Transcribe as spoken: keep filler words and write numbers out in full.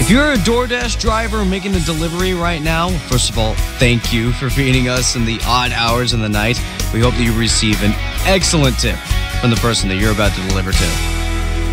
If you're a DoorDash driver making a delivery right now, first of all, thank you for feeding us in the odd hours in the night. We hope that you receive an excellent tip from the person that you're about to deliver to.